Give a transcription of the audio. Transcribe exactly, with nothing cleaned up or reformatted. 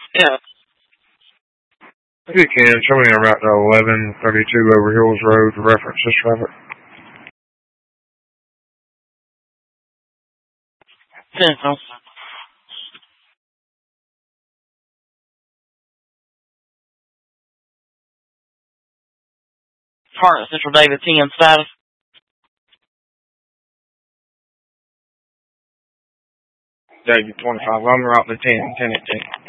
Yeah. If you can, show me around to eleven thirty-two Over Hills Road, references traffic. Central. Target Central David ten status. David twenty-five, I'm out to ten, ten at ten.